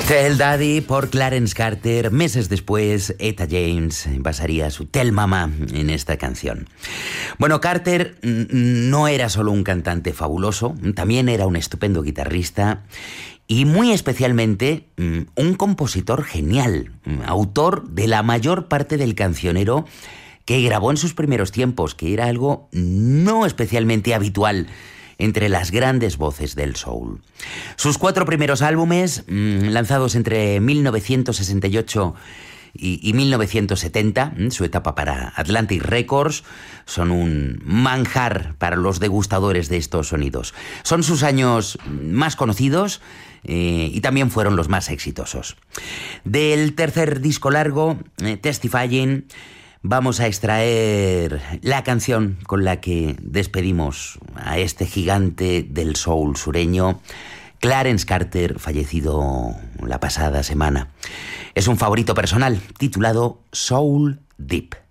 Tell Daddy por Clarence Carter. Meses después, Etta James basaría su Tell Mama en esta canción. Bueno, Carter no era solo un cantante fabuloso, también era un estupendo guitarrista y muy especialmente un compositor genial, autor de la mayor parte del cancionero que grabó en sus primeros tiempos, que era algo no especialmente habitual entre las grandes voces del soul. Sus 4 primeros álbumes, lanzados entre 1968 y 1970, su etapa para Atlantic Records, son un manjar para los degustadores de estos sonidos. Son sus años más conocidos y también fueron los más exitosos. Del tercer disco largo, Testifying, vamos a extraer la canción con la que despedimos a este gigante del soul sureño, Clarence Carter, fallecido la pasada semana. Es un favorito personal, titulado Soul Deep.